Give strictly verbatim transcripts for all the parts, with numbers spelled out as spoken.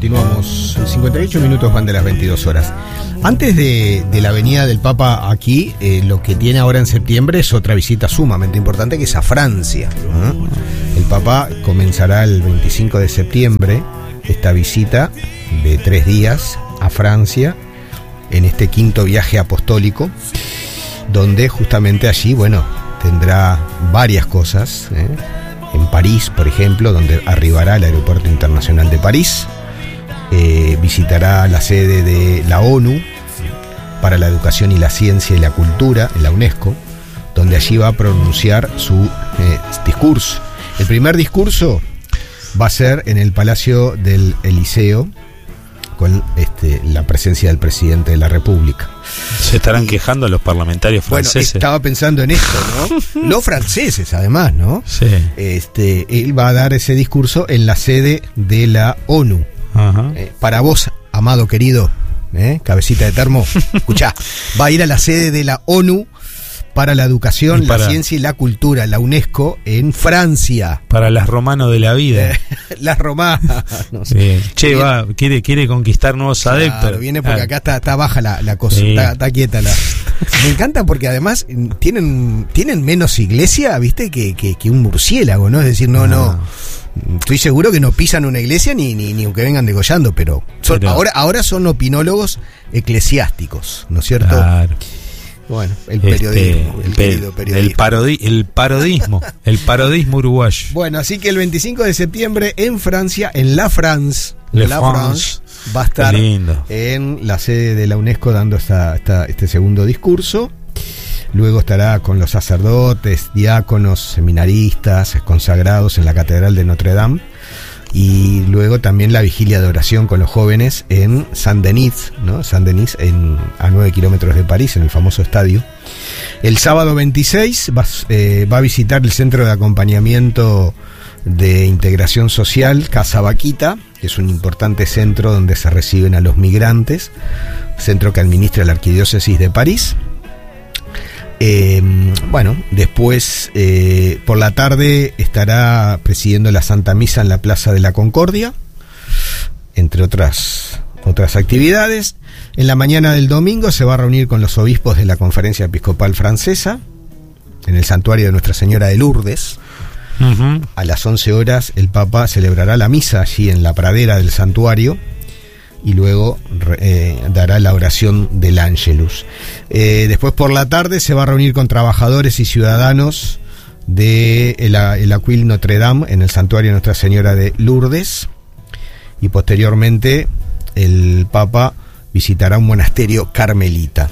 Continuamos, cincuenta y ocho minutos van de las veintidós horas. Antes de, de la venida del Papa aquí, eh, lo que tiene ahora en septiembre es otra visita sumamente importante, que es a Francia, ¿no? El Papa comenzará el veinticinco de septiembre esta visita de tres días a Francia, en este quinto viaje apostólico, donde justamente allí, bueno, tendrá varias cosas, ¿eh? En París, por ejemplo, donde arribará al Aeropuerto Internacional de París. Eh, visitará la sede de la ONU para la Educación y la Ciencia y la Cultura, en la UNESCO, donde allí va a pronunciar su eh, discurso. El primer discurso va a ser en el Palacio del Eliseo, con este, la presencia del presidente de la República. Se estarán y, quejando los parlamentarios franceses. Bueno, estaba pensando en esto, ¿no? Los franceses, además, ¿no? Sí. Este, él va a dar ese discurso en la sede de la ONU. Ajá. Eh, para vos, amado querido, ¿eh? Cabecita de termo, escuchá, va a ir a la sede de la ONU para la Educación, para, la Ciencia y la Cultura, la UNESCO, en Francia. Para las romanos de la vida. Las romanas. No sé. Bien. Che, viene, va, quiere, quiere conquistar nuevos claro, adeptos. Viene porque ah. acá está, está baja la, la cosa, sí. está, está quieta la... Me encanta porque además tienen, tienen menos iglesia, viste, que, que, que un murciélago, ¿no? Es decir, no, ah. no... Estoy seguro que no pisan una iglesia ni, ni, ni aunque vengan degollando, pero, son, pero ahora, ahora son opinólogos eclesiásticos, ¿no es cierto? Claro. Bueno, el periodismo, este, el querido periodismo. El, parodi, el parodismo, el parodismo uruguayo. Bueno, así que el veinticinco de septiembre en Francia, en La France, Le La France, France, va a estar en la sede de la UNESCO dando esta, esta, este segundo discurso. Luego estará con los sacerdotes, diáconos, seminaristas, consagrados en la Catedral de Notre Dame. Y luego también la vigilia de oración con los jóvenes en Saint-Denis, ¿no? Saint-Denis, en, a nueve kilómetros de París, en el famoso estadio. El sábado veintiséis va, eh, va a visitar el Centro de Acompañamiento de Integración Social, Casa Vaquita, que es un importante centro donde se reciben a los migrantes, centro que administra la Arquidiócesis de París. Eh, bueno, después eh, por la tarde estará presidiendo la Santa Misa en la Plaza de la Concordia, entre otras, otras actividades. En la mañana del domingo se va a reunir con los obispos de la Conferencia Episcopal Francesa, en el santuario de Nuestra Señora de Lourdes. Uh-huh. A las once horas el Papa celebrará la misa allí en la pradera del santuario, y luego eh, dará la oración del Ángelus. Eh, después por la tarde se va a reunir con trabajadores y ciudadanos de el, el Aquil Notre Dame en el santuario de Nuestra Señora de Lourdes, y posteriormente el Papa visitará un monasterio carmelita.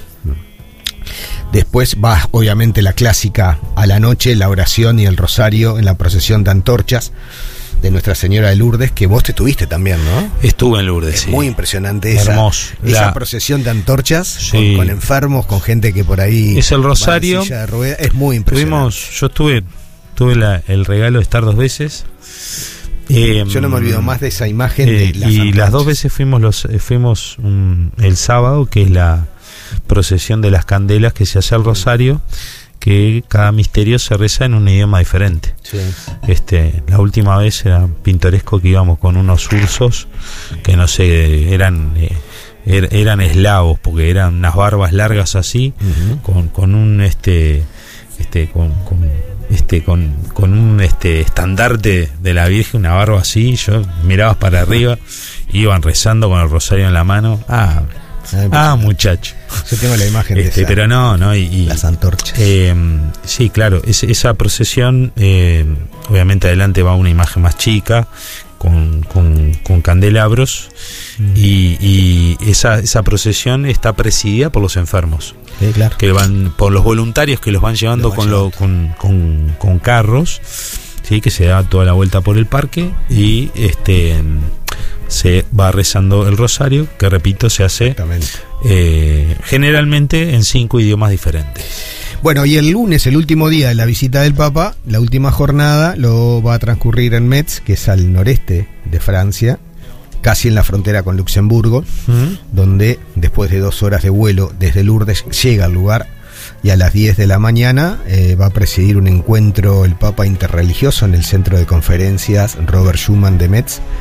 Después va obviamente la clásica a la noche, la oración y el rosario en la procesión de antorchas de Nuestra Señora de Lourdes, que vos te tuviste también, ¿no? Estuve en Lourdes, es sí. Muy impresionante esa, hermoso. esa la... procesión de antorchas, sí. con, con enfermos, con gente que por ahí... Es el rosario. Silla de ruedas. Es muy impresionante. Tuvimos, yo estuve, tuve la, el regalo de estar dos veces. Eh, yo no me olvido más de esa imagen. Eh, de las y antorchas. Las dos veces fuimos, los, fuimos um, el sábado, que es la procesión de las candelas, que se hace al rosario, que cada misterio se reza en un idioma diferente. Sí. Este, la última vez era pintoresco que íbamos con unos ursos que no sé, eran eh, er, eran eslavos, porque eran unas barbas largas así, uh-huh. con, con un este este con, con este con, con un este estandarte de la Virgen, una barba así. Yo mirabas para arriba, iban rezando con el rosario en la mano. Ah, Ah, muchacho. Yo tengo la imagen de este, esa, pero no, no, y, y las antorchas. Eh, sí, claro, es, esa procesión, eh, obviamente adelante va una imagen más chica, con, con, con candelabros, mm. y, y esa, esa procesión está presidida por los enfermos. Sí, claro. Que van, por los voluntarios que los van llevando los van con, lo, con, con, con carros, sí, que se da toda la vuelta por el parque, y este se va rezando el rosario, que repito, se hace eh, generalmente en cinco idiomas diferentes. Bueno, y el lunes, el último día de la visita del Papa, la última jornada lo va a transcurrir en Metz, que es al noreste de Francia, casi en la frontera con Luxemburgo, uh-huh. donde después de dos horas de vuelo desde Lourdes llega al lugar, y a las diez de la mañana eh, va a presidir un encuentro el Papa interreligioso en el Centro de Conferencias Robert Schuman de Metz,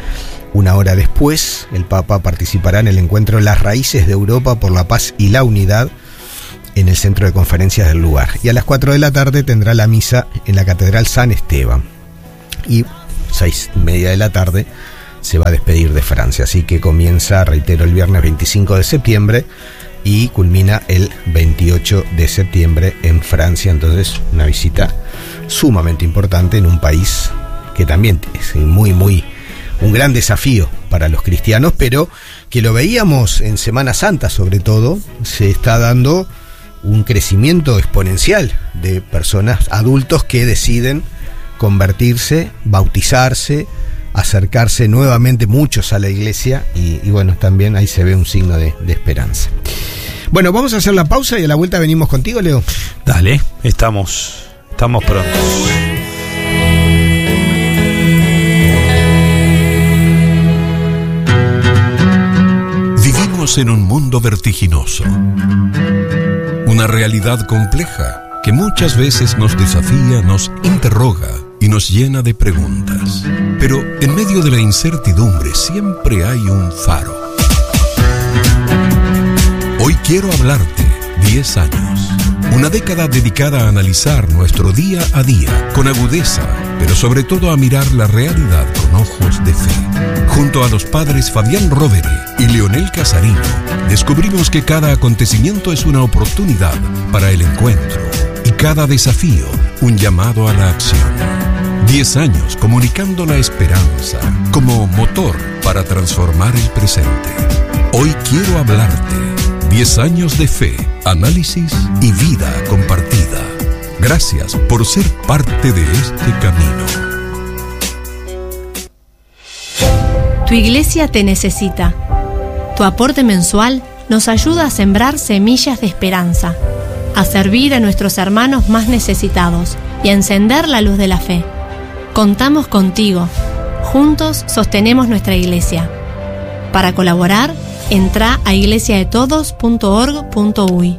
Una hora después, el Papa participará en el encuentro Las Raíces de Europa por la Paz y la Unidad en el centro de conferencias del lugar. Y a las cuatro de la tarde tendrá la misa en la Catedral San Esteban. Y seis y media de la tarde se va a despedir de Francia. Así que comienza, reitero, el viernes veinticinco de septiembre y culmina el veintiocho de septiembre en Francia. Entonces, una visita sumamente importante en un país que también es muy, muy... un gran desafío para los cristianos, pero que lo veíamos en Semana Santa sobre todo, se está dando un crecimiento exponencial de personas, adultos que deciden convertirse, bautizarse, acercarse nuevamente muchos a la iglesia y, y bueno, también ahí se ve un signo de, de esperanza. Bueno, vamos a hacer la pausa y a la vuelta venimos contigo, Leo. Dale, estamos, estamos prontos. En un mundo vertiginoso, una realidad compleja que muchas veces nos desafía, nos interroga y nos llena de preguntas. Pero en medio de la incertidumbre siempre hay un faro. Hoy quiero hablarte diez años, una década dedicada a analizar nuestro día a día con agudeza, pero sobre todo a mirar la realidad con ojos de fe. Junto a los padres Fabián Rovere y Leonel Casarino, descubrimos que cada acontecimiento es una oportunidad para el encuentro y cada desafío un llamado a la acción. Diez años comunicando la esperanza como motor para transformar el presente. Hoy quiero hablarte. Diez años de fe, análisis y vida compartida. Gracias por ser parte de este camino. Tu iglesia te necesita. Tu aporte mensual nos ayuda a sembrar semillas de esperanza, a servir a nuestros hermanos más necesitados y a encender la luz de la fe. Contamos contigo. Juntos sostenemos nuestra iglesia. Para colaborar, entra a iglesia de todos punto org punto uy.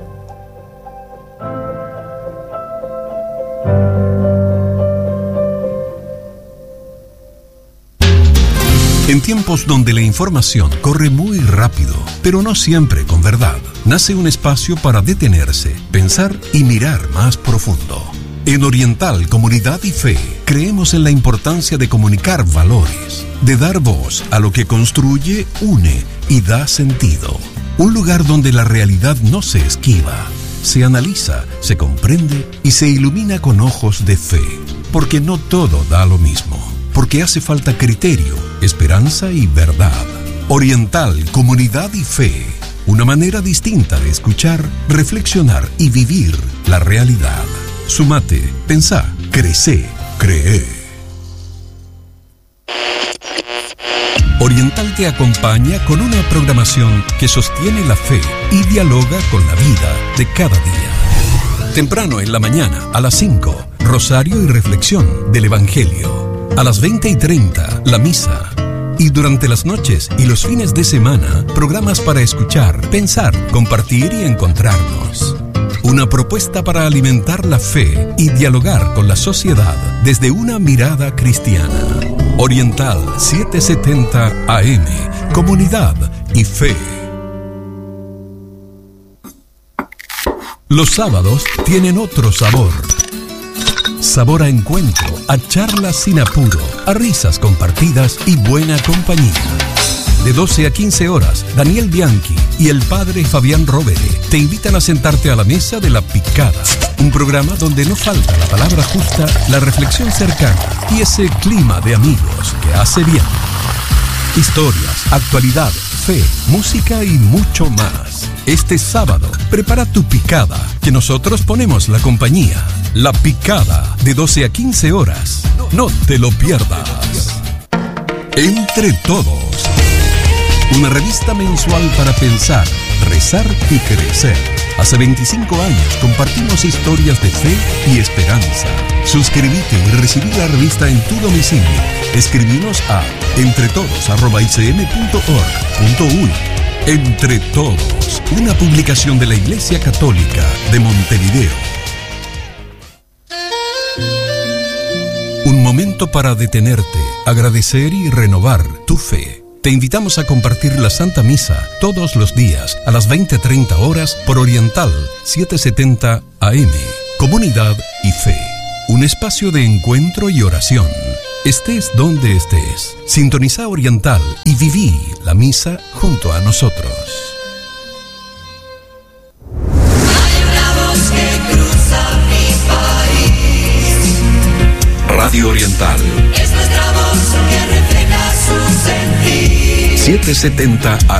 En tiempos donde la información corre muy rápido, pero no siempre con verdad, nace un espacio para detenerse, pensar y mirar más profundo. En Oriental Comunidad y Fe, creemos en la importancia de comunicar valores, de dar voz a lo que construye, une y da sentido. Un lugar donde la realidad no se esquiva, se analiza, se comprende y se ilumina con ojos de fe. Porque no todo da lo mismo. Porque hace falta criterio, esperanza y verdad. Oriental Comunidad y Fe. Una manera distinta de escuchar, reflexionar y vivir la realidad. Sumate, pensá, crecé, cree. Oriental te acompaña con una programación que sostiene la fe y dialoga con la vida de cada día. Temprano en la mañana, a las cinco, Rosario y Reflexión del Evangelio. A las veinte y treinta, la misa. Y durante las noches y los fines de semana, programas para escuchar, pensar, compartir y encontrarnos. Una propuesta para alimentar la fe y dialogar con la sociedad desde una mirada cristiana. Oriental setecientos setenta A M, Comunidad y Fe. Los sábados tienen otro sabor. Sabor a encuentro, a charlas sin apuro, a risas compartidas y buena compañía. De doce a quince horas, Daniel Bianchi y el padre Fabián Rovere te invitan a sentarte a la mesa de La Picada. Un programa donde no falta la palabra justa, la reflexión cercana y ese clima de amigos que hace bien. Historias, actualidad, fe, música y mucho más. Este sábado, prepara tu picada, que nosotros ponemos la compañía. La Picada, de doce a quince horas. No te lo pierdas. Entre Todos. Una revista mensual para pensar, rezar y crecer. Hace veinticinco años compartimos historias de fe y esperanza. Suscríbete y recibí la revista en tu domicilio. Escribinos a entretodos arroba i c m punto org punto uy. Entre Todos, una publicación de la Iglesia Católica de Montevideo. Un momento para detenerte, agradecer y renovar tu fe. Te invitamos a compartir la Santa Misa todos los días a las veinte treinta horas por Oriental setecientos setenta A M. Comunidad y fe. Un espacio de encuentro y oración. Estés donde estés. Sintoniza Oriental y viví la misa junto a nosotros. Hay una voz que cruza mi país. Radio Oriental. Es nuestra voz que refleja su sentir. setecientos setenta A